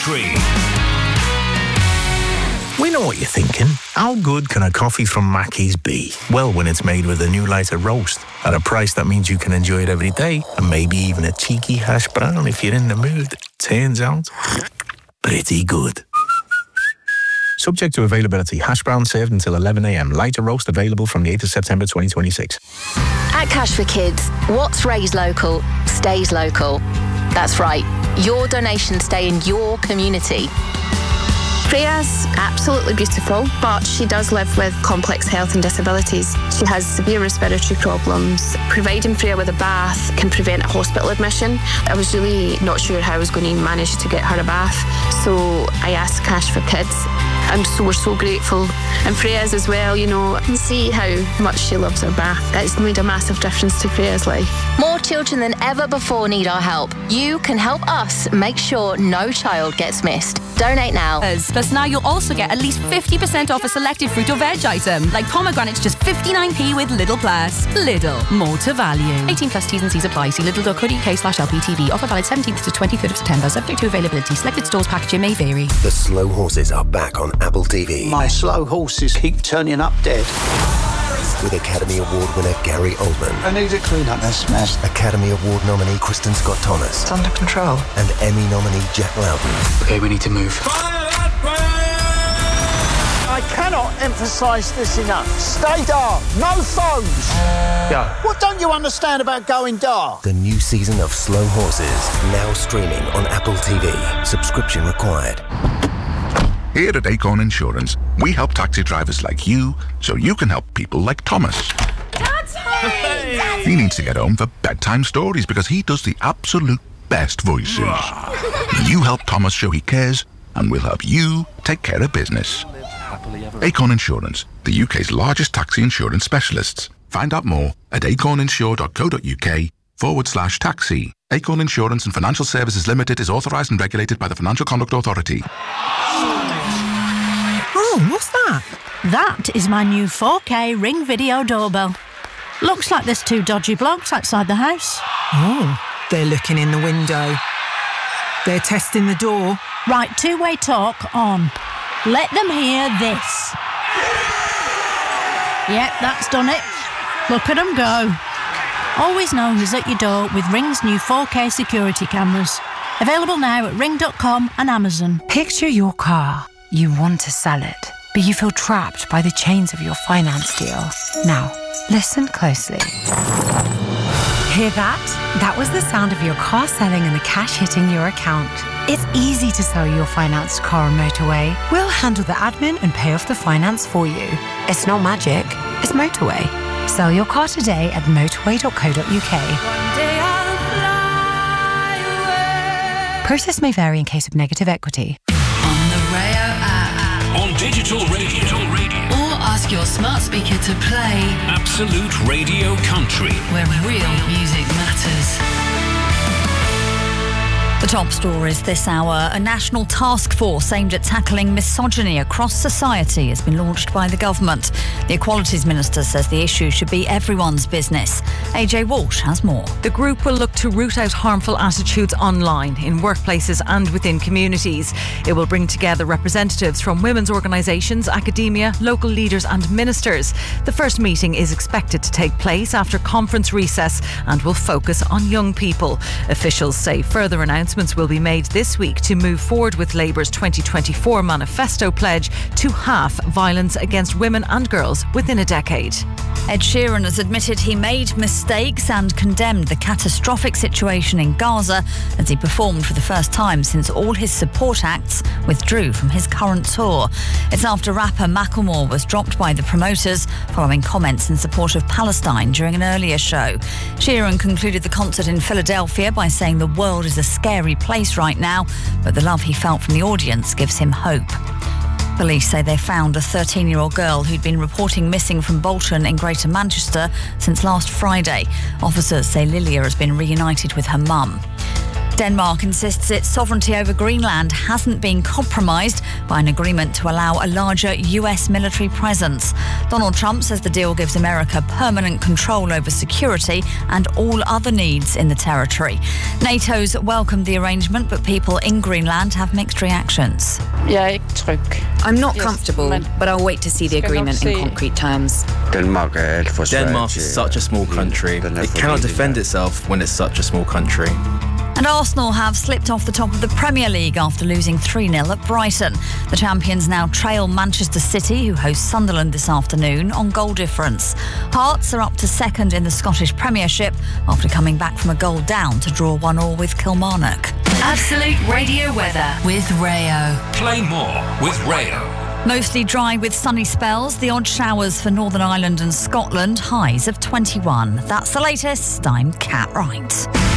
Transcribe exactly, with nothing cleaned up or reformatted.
Country. We know what you're thinking. How good can a coffee from Mackey's be? Well, when it's made with a new lighter roast at a price that means you can enjoy it every day, and maybe even a cheeky hash brown if you're in the mood. Turns out, pretty good. Subject to availability. Hash brown served until eleven a m. Lighter roast available from the eighth of September twenty twenty-six. At Cash for Kids, what's raised local stays local. That's right. Your donations stay in your community. Freya's absolutely beautiful, but she does live with complex health and disabilities. She has severe respiratory problems. Providing Freya with a bath can prevent a hospital admission. I was really not sure how I was going to manage to get her a bath, so I asked Cash for Kids. And so we're so grateful. And Freya's as well, you know, I can see how much she loves her bath. It's made a massive difference to Freya's life. More children than ever before need our help. You can help us make sure no child gets missed. Donate now. Plus now you'll also get at least fifty percent off a selected fruit or veg item, like pomegranates just fifty-nine p with Lidl Plus. Lidl, more to value. eighteen plus T's and C's apply. See lidl.co.uk slash LPTV. Offer valid seventeenth to twenty-third of September, subject to availability. Selected stores packaging may vary. The Slow Horses are back on Apple T V. My slow horses keep turning up dead. With Academy Award winner Gary Oldman. I need to clean up this mess. Academy Award nominee Kristen Scott Thomas. It's under control. And Emmy nominee Jack Loudon. Okay, we need to move. I cannot emphasise this enough. Stay dark. No phones. Go. What don't you understand about going dark? The new season of Slow Horses, now streaming on Apple T V. Subscription required. Here at Acorn Insurance, we help taxi drivers like you so you can help people like Thomas. Daddy! He needs to get home for bedtime stories because he does the absolute best voices. You help Thomas show he cares, and we'll help you take care of business. Acorn Insurance, the U K's largest taxi insurance specialists. Find out more at acorninsure.co.uk forward slash taxi. Acorn Insurance and Financial Services Limited is authorised and regulated by the Financial Conduct Authority. Oh, what's that? That is my new four K Ring Video doorbell. Looks like there's two dodgy blokes outside the house. Oh, they're looking in the window. They're testing the door. Right, two-way talk on. Let them hear this. Yep, that's done it. Look at them go. Always know who's at your door with Ring's new four K security cameras. Available now at ring dot com and Amazon. Picture your car. You want to sell it, but you feel trapped by the chains of your finance deal. Now, listen closely. Hear that? That was the sound of your car selling and the cash hitting your account. It's easy to sell your financed car on Motorway. We'll handle the admin and pay off the finance for you. It's not magic, it's Motorway. Sell your car today at motorway dot co dot uk. Process may vary in case of negative equity. On the Rayo app. On digital radio. Or ask your smart speaker to play Absolute Radio Country, where real music matters. The top stories this hour. A national task force aimed at tackling misogyny across society has been launched by the government. The Equalities Minister says the issue should be everyone's business. A J Walsh has more. The group will look to root out harmful attitudes online, in workplaces and within communities. It will bring together representatives from women's organisations, academia, local leaders and ministers. The first meeting is expected to take place after conference recess and will focus on young people. Officials say further announcements will be made this week to move forward with Labour's twenty twenty-four manifesto pledge to halve violence against women and girls within a decade. Ed Sheeran has admitted he made mistakes and condemned the catastrophic situation in Gaza as he performed for the first time since all his support acts withdrew from his current tour. It's after rapper Macklemore was dropped by the promoters following comments in support of Palestine during an earlier show. Sheeran concluded the concert in Philadelphia by saying the world is a scary place right now, but the love he felt from the audience gives him hope. Police say they found a thirteen-year-old girl who'd been reporting missing from Bolton in Greater Manchester since last Friday. Officers say Lilia has been reunited with her mum. Denmark insists its sovereignty over Greenland hasn't been compromised by an agreement to allow a larger U S military presence. Donald Trump says the deal gives America permanent control over security and all other needs in the territory. NATO's welcomed the arrangement, but people in Greenland have mixed reactions. I'm not comfortable, but I'll wait to see the agreement in concrete terms. Denmark is such a small country. It cannot defend itself when it's such a small country. And Arsenal have slipped off the top of the Premier League after losing three nil at Brighton. The champions now trail Manchester City, who host Sunderland this afternoon, on goal difference. Hearts are up to second in the Scottish Premiership after coming back from a goal down to draw one all with Kilmarnock. Absolute Radio weather with Rayo. Play more with Rayo. Mostly dry with sunny spells, the odd showers for Northern Ireland and Scotland, highs of twenty-one. That's the latest. I'm Kat Wright.